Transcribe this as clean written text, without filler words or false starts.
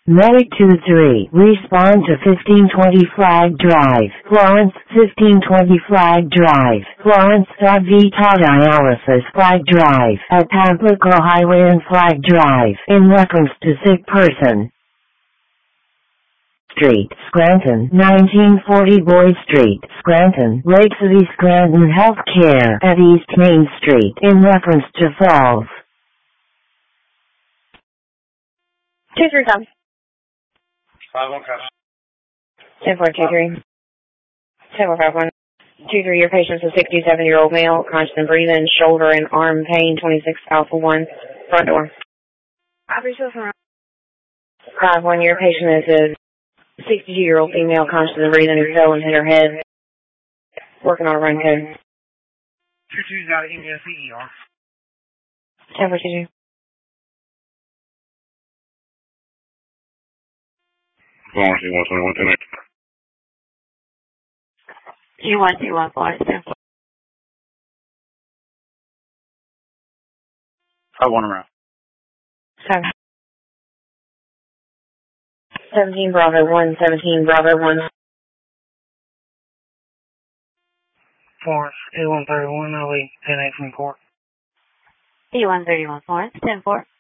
Medic 2-3, respond to 1520 Flag Drive, Florence, 1520 Flag Drive, Florence, Vita Dialysis Flag Drive, at Pamplico Highway and Flag Drive, in reference to sick person. Street, Scranton, 1940 Boyd Street, Scranton, Lake City, Scranton Healthcare, at East Main Street, in reference to Falls. 237. 51 Custer. 10423. 7451. 23, your patient's a 67-year-old male, constant breathing, shoulder and arm pain, 26 Alpha 1, front door. 51, your patient is a 62-year-old female, constant breathing, and fell and hit her head. Working on a run code. 22's got an ER. 7422. Florence, you 2121 Florence. 51 around. 17 Bravo 1, 17 Bravo 1. Florence, A131, LE, 10-8 from court. E131 Florence, 10-4.